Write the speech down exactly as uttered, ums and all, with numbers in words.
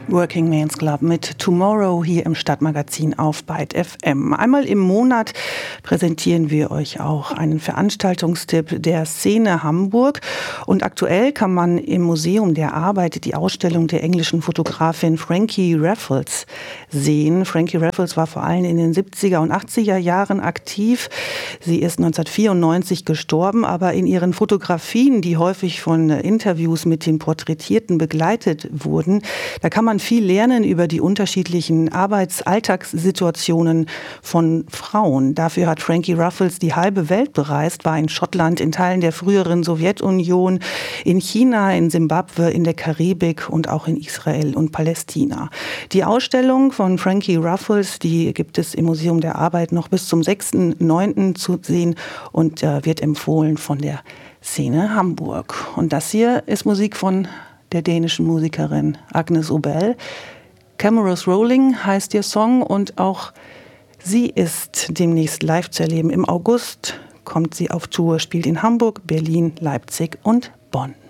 Working Men's Club mit Tomorrow hier im Stadtmagazin auf Byte F M. Einmal im Monat präsentieren wir euch auch einen Veranstaltungstipp der Szene Hamburg. Und aktuell kann man im Museum der Arbeit die Ausstellung der englischen Fotografin Frankie Raffles sehen. Frankie Raffles war vor allem in den siebziger und achtziger Jahren aktiv. Sie ist neunzehnhundertvierundneunzig gestorben, aber in ihren Fotografien, die häufig von Interviews mit den Porträtierten begleitet wurden, da kann man viel lernen über die unterschiedlichen Arbeits-Alltagssituationen von Frauen. Dafür hat Frankie Raffles die halbe Welt bereist, war in Schottland, in Teilen der früheren Sowjetunion, in China, in Simbabwe, in der Karibik und auch in Israel und Palästina. Die Ausstellung von Frankie Raffles, die gibt es im Museum der Arbeit noch bis zum sechsten neunten zu sehen und äh, wird empfohlen von der Szene Hamburg. Und das hier ist Musik von der dänischen Musikerin Agnes Obel. Cameras Rolling heißt ihr Song und auch sie ist demnächst live zu erleben. Im August kommt sie auf Tour, spielt in Hamburg, Berlin, Leipzig und Bonn.